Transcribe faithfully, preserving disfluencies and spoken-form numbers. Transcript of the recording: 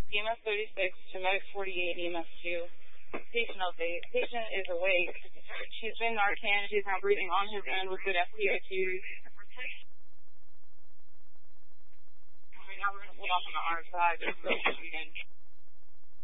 E M S thirty-six to Medic forty-eight, E M S two. Patient update. Patient is awake. She's been Narcan. She's now breathing on his end with good S P O two. Right now we're going to put off on the R side.